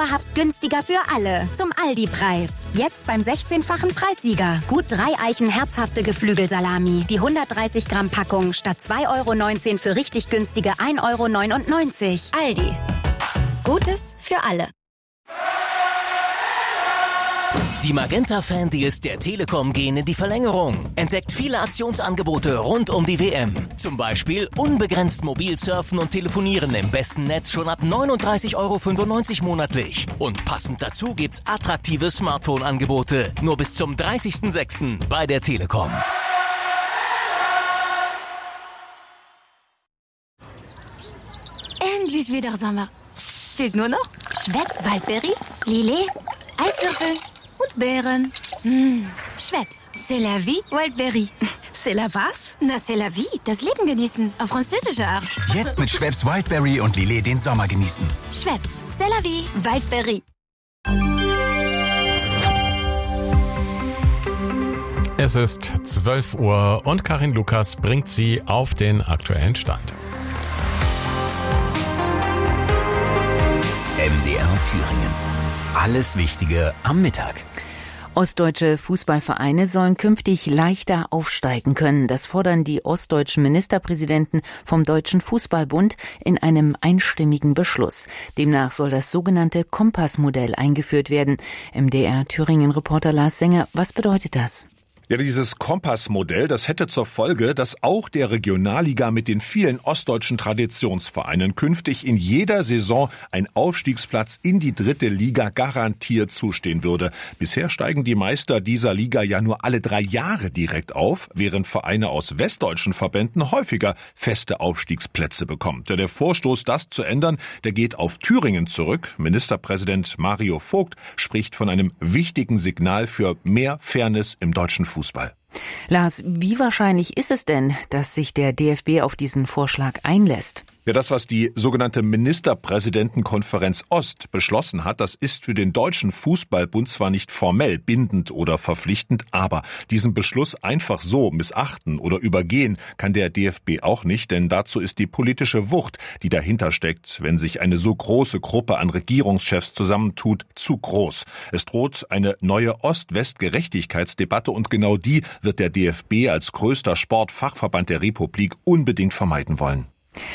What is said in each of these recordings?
dauerhaft günstiger für alle. Zum Aldi-Preis. Jetzt beim 16-fachen Preissieger. Gut 3 Eichen herzhafte Geflügelsalami. Die 130 Gramm Packung statt 2,19 € für richtig günstige 1,99 €. Aldi. Gutes für alle. Die Magenta-Fan-Deals der Telekom gehen in die Verlängerung. Entdeckt viele Aktionsangebote rund um die WM. Zum Beispiel unbegrenzt mobil surfen und telefonieren im besten Netz schon ab 39,95 € monatlich. Und passend dazu gibt's attraktive Smartphone-Angebote. Nur bis zum 30.06. bei der Telekom. Endlich wieder Sommer. Fehlt nur noch Schweppes Waldberry, Lillet, Eiswürfel und Beeren. Schweppes, c'est la vie, Waldberry. C'est la was? Na, c'est la vie, das Leben genießen, auf französische Art. Jetzt mit Schweppes Wildberry und Lillet den Sommer genießen. Schweppes, c'est la vie, Waldberry. Es ist 12 Uhr und Karin Lukas bringt Sie auf den aktuellen Stand. MDR Thüringen. Alles Wichtige am Mittag. Ostdeutsche Fußballvereine sollen künftig leichter aufsteigen können. Das fordern die ostdeutschen Ministerpräsidenten vom Deutschen Fußballbund in einem einstimmigen Beschluss. Demnach soll das sogenannte Kompassmodell eingeführt werden. MDR Thüringen-Reporter Lars Sänger, was bedeutet das? Ja, dieses Kompassmodell, das hätte zur Folge, dass auch der Regionalliga mit den vielen ostdeutschen Traditionsvereinen künftig in jeder Saison ein Aufstiegsplatz in die 3. Liga garantiert zustehen würde. Bisher steigen die Meister dieser Liga ja nur alle 3 Jahre direkt auf, während Vereine aus westdeutschen Verbänden häufiger feste Aufstiegsplätze bekommen. Der Vorstoß, das zu ändern, der geht auf Thüringen zurück. Ministerpräsident Mario Vogt spricht von einem wichtigen Signal für mehr Fairness im deutschen Fußball. Lars, wie wahrscheinlich ist es denn, dass sich der DFB auf diesen Vorschlag einlässt? Ja, das, was die sogenannte Ministerpräsidentenkonferenz Ost beschlossen hat, das ist für den Deutschen Fußballbund zwar nicht formell bindend oder verpflichtend, aber diesen Beschluss einfach so missachten oder übergehen kann der DFB auch nicht, denn dazu ist die politische Wucht, die dahinter steckt, wenn sich eine so große Gruppe an Regierungschefs zusammentut, zu groß. Es droht eine neue Ost-West-Gerechtigkeitsdebatte und genau die wird der DFB als größter Sportfachverband der Republik unbedingt vermeiden wollen.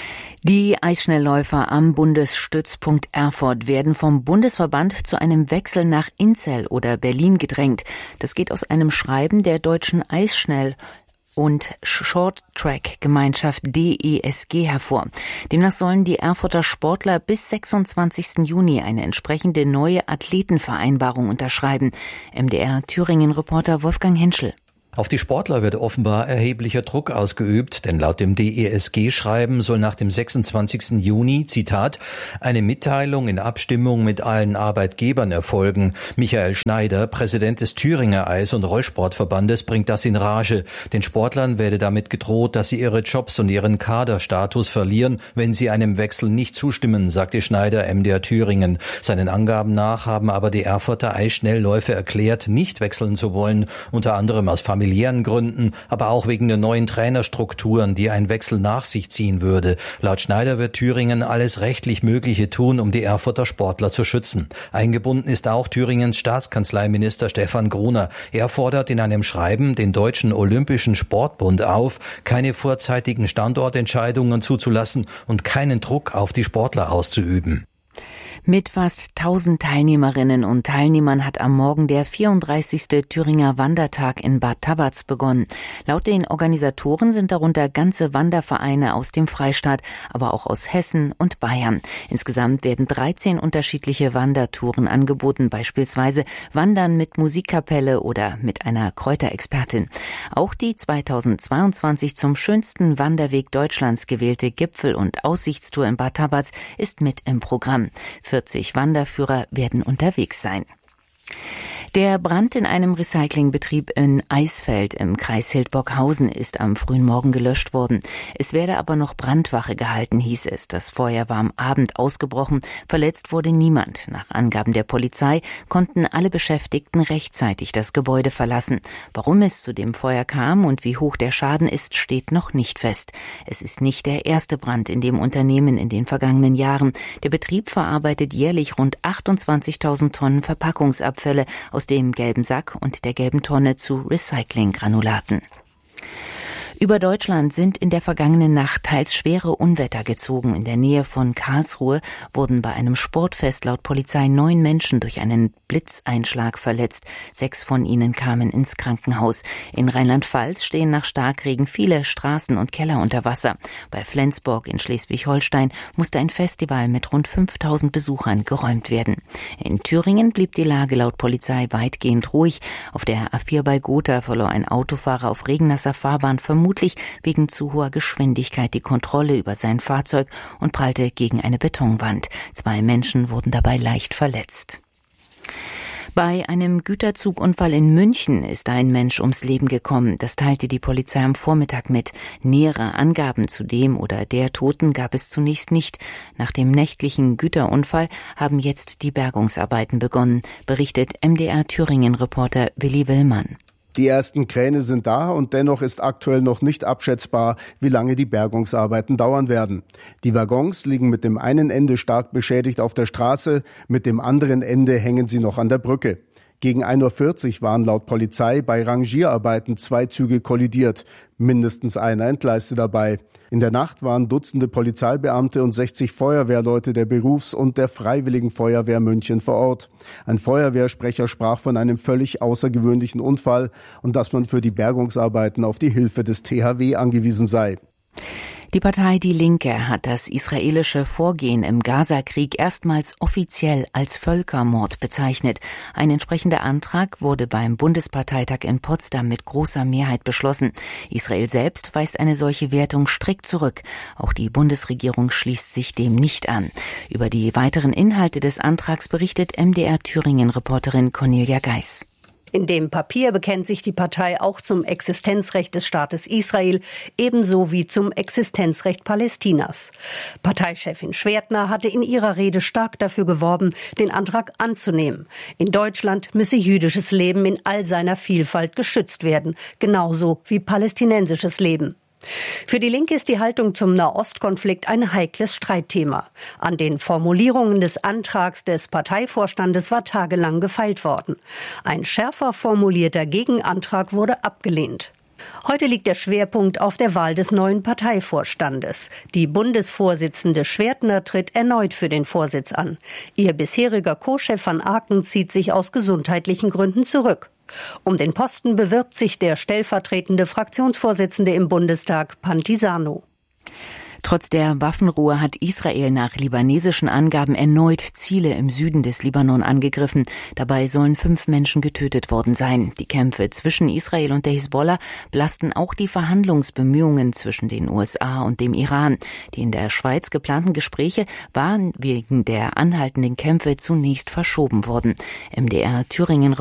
Die Eisschnellläufer am Bundesstützpunkt Erfurt werden vom Bundesverband zu einem Wechsel nach Inzell oder Berlin gedrängt. Das geht aus einem Schreiben der deutschen Eisschnell- und Short-Track-Gemeinschaft DESG hervor. Demnach sollen die Erfurter Sportler bis 26. Juni eine entsprechende neue Athletenvereinbarung unterschreiben. MDR Thüringen-Reporter Wolfgang Henschel. Auf die Sportler wird offenbar erheblicher Druck ausgeübt, denn laut dem DESG-Schreiben soll nach dem 26. Juni, Zitat, eine Mitteilung in Abstimmung mit allen Arbeitgebern erfolgen. Michael Schneider, Präsident des Thüringer Eis- und Rollsportverbandes, bringt das in Rage. Den Sportlern werde damit gedroht, dass sie ihre Jobs und ihren Kaderstatus verlieren, wenn sie einem Wechsel nicht zustimmen, sagte Schneider MDR Thüringen. Seinen Angaben nach haben aber die Erfurter Eisschnellläufe erklärt, nicht wechseln zu wollen, unter anderem aus familiären Gründen, aber auch wegen der neuen Trainerstrukturen, die ein Wechsel nach sich ziehen würde. Laut Schneider wird Thüringen alles rechtlich Mögliche tun, um die Erfurter Sportler zu schützen. Eingebunden ist auch Thüringens Staatskanzleiminister Stefan Gruner. Er fordert in einem Schreiben den Deutschen Olympischen Sportbund auf, keine vorzeitigen Standortentscheidungen zuzulassen und keinen Druck auf die Sportler auszuüben. Mit fast 1000 Teilnehmerinnen und Teilnehmern hat am Morgen der 34. Thüringer Wandertag in Bad Tabatz begonnen. Laut den Organisatoren sind darunter ganze Wandervereine aus dem Freistaat, aber auch aus Hessen und Bayern. Insgesamt werden 13 unterschiedliche Wandertouren angeboten, beispielsweise Wandern mit Musikkapelle oder mit einer Kräuterexpertin. Auch die 2022 zum schönsten Wanderweg Deutschlands gewählte Gipfel- und Aussichtstour in Bad Tabatz ist mit im Programm. 40 Wanderführer werden unterwegs sein. Der Brand in einem Recyclingbetrieb in Eisfeld im Kreis Hildburghausen ist am frühen Morgen gelöscht worden. Es werde aber noch Brandwache gehalten, hieß es. Das Feuer war am Abend ausgebrochen. Verletzt wurde niemand. Nach Angaben der Polizei konnten alle Beschäftigten rechtzeitig das Gebäude verlassen. Warum es zu dem Feuer kam und wie hoch der Schaden ist, steht noch nicht fest. Es ist nicht der erste Brand in dem Unternehmen in den vergangenen Jahren. Der Betrieb verarbeitet jährlich rund 28.000 Tonnen Verpackungsabfälle aus dem gelben Sack und der gelben Tonne zu Recyclinggranulaten. Über Deutschland sind in der vergangenen Nacht teils schwere Unwetter gezogen. In der Nähe von Karlsruhe wurden bei einem Sportfest laut Polizei 9 Menschen durch einen Blitzeinschlag verletzt. 6 von ihnen kamen ins Krankenhaus. In Rheinland-Pfalz stehen nach Starkregen viele Straßen und Keller unter Wasser. Bei Flensburg in Schleswig-Holstein musste ein Festival mit rund 5.000 Besuchern geräumt werden. In Thüringen blieb die Lage laut Polizei weitgehend ruhig. Auf der A4 bei Gotha verlor ein Autofahrer auf regennasser Fahrbahn vermutlich wegen zu hoher Geschwindigkeit die Kontrolle über sein Fahrzeug und prallte gegen eine Betonwand. 2 Menschen wurden dabei leicht verletzt. Bei einem Güterzugunfall in München ist ein Mensch ums Leben gekommen. Das teilte die Polizei am Vormittag mit. Nähere Angaben zu dem oder der Toten gab es zunächst nicht. Nach dem nächtlichen Güterunfall haben jetzt die Bergungsarbeiten begonnen, berichtet MDR-Thüringen-Reporter Willi Willmann. Die ersten Kräne sind da und dennoch ist aktuell noch nicht abschätzbar, wie lange die Bergungsarbeiten dauern werden. Die Waggons liegen mit dem einen Ende stark beschädigt auf der Straße, mit dem anderen Ende hängen sie noch an der Brücke. Gegen 1:40 Uhr waren laut Polizei bei Rangierarbeiten 2 Züge kollidiert, mindestens einer entgleiste dabei. In der Nacht waren Dutzende Polizeibeamte und 60 Feuerwehrleute der Berufs- und der Freiwilligen Feuerwehr München vor Ort. Ein Feuerwehrsprecher sprach von einem völlig außergewöhnlichen Unfall und dass man für die Bergungsarbeiten auf die Hilfe des THW angewiesen sei. Die Partei Die Linke hat das israelische Vorgehen im Gaza-Krieg erstmals offiziell als Völkermord bezeichnet. Ein entsprechender Antrag wurde beim Bundesparteitag in Potsdam mit großer Mehrheit beschlossen. Israel selbst weist eine solche Wertung strikt zurück. Auch die Bundesregierung schließt sich dem nicht an. Über die weiteren Inhalte des Antrags berichtet MDR-Thüringen-Reporterin Cornelia Geis. In dem Papier bekennt sich die Partei auch zum Existenzrecht des Staates Israel, ebenso wie zum Existenzrecht Palästinas. Parteichefin Schwertner hatte in ihrer Rede stark dafür geworben, den Antrag anzunehmen. In Deutschland müsse jüdisches Leben in all seiner Vielfalt geschützt werden, genauso wie palästinensisches Leben. Für die Linke ist die Haltung zum Nahostkonflikt ein heikles Streitthema. An den Formulierungen des Antrags des Parteivorstandes war tagelang gefeilt worden. Ein schärfer formulierter Gegenantrag wurde abgelehnt. Heute liegt der Schwerpunkt auf der Wahl des neuen Parteivorstandes. Die Bundesvorsitzende Schwertner tritt erneut für den Vorsitz an. Ihr bisheriger Co-Chef van Aken zieht sich aus gesundheitlichen Gründen zurück. Um den Posten bewirbt sich der stellvertretende Fraktionsvorsitzende im Bundestag, Pantisano. Trotz der Waffenruhe hat Israel nach libanesischen Angaben erneut Ziele im Süden des Libanon angegriffen. Dabei sollen 5 Menschen getötet worden sein. Die Kämpfe zwischen Israel und der Hisbollah belasten auch die Verhandlungsbemühungen zwischen den USA und dem Iran. Die in der Schweiz geplanten Gespräche waren wegen der anhaltenden Kämpfe zunächst verschoben worden. MDR Thüringen